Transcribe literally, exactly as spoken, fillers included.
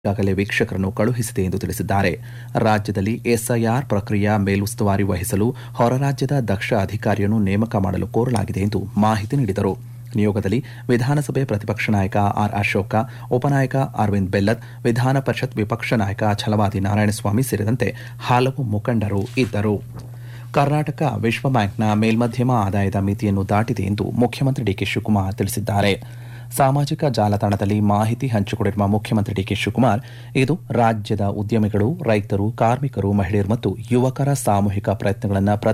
ಈಗಾಗಲೇ ವೀಕ್ಷಕರನ್ನು ಕಳುಹಿಸಿದೆ ಎಂದು ತಿಳಿಸಿದ್ದಾರೆ. ರಾಜ್ಯದಲ್ಲಿ ಎಸ್ಐಆರ್ ಪ್ರಕ್ರಿಯೆಯ ಮೇಲುಸ್ತುವಾರಿ ವಹಿಸಲು ಹೊರ ರಾಜ್ಯದ ದಕ್ಷ ಅಧಿಕಾರಿಯನ್ನು ನೇಮಕ ಮಾಡಲು ಕೋರಲಾಗಿದೆ ಎಂದು ಮಾಹಿತಿ ನೀಡಿದರು. ನಿಯೋಗದಲ್ಲಿ ವಿಧಾನಸಭೆ ಪ್ರತಿಪಕ್ಷ ನಾಯಕ ಆರ್ ಅಶೋಕ, ಉಪನಾಯಕ ಅರವಿಂದ್ ಬೆಲ್ಲದ್, ವಿಧಾನ ಪರಿಷತ್ ವಿಪಕ್ಷ ನಾಯಕ ಛಲವಾದಿ ನಾರಾಯಣಸ್ವಾಮಿ ಸೇರಿದಂತೆ ಹಲವು ಮುಖಂಡರು ಇದ್ದರು. ಕರ್ನಾಟಕ ವಿಶ್ವ ಬ್ಯಾಂಕ್ನ ಮೇಲ್ಮಧ್ಯಮ ಆದಾಯದ ಮಿತಿಯನ್ನು ದಾಟಿದೆ ಎಂದು ಮುಖ್ಯಮಂತ್ರಿ ಡಿಕೆ ಶಿವಕುಮಾರ್ ತಿಳಿಸಿದ್ದಾರೆ. ಸಾಮಾಜಿಕ ಜಾಲತಾಣದಲ್ಲಿ ಮಾಹಿತಿ ಹಂಚಿಕೊಂಡಿರುವ ಮುಖ್ಯಮಂತ್ರಿ ಡಿಕೆ ಶಿವಕುಮಾರ್, ಇದು ರಾಜ್ಯದ ಉದ್ಯಮಿಗಳು, ರೈತರು, ಕಾರ್ಮಿಕರು, ಮಹಿಳೆಯರು ಮತ್ತು ಯುವಕರ ಸಾಮೂಹಿಕ ಪ್ರಯತ್ನಗಳನ್ನು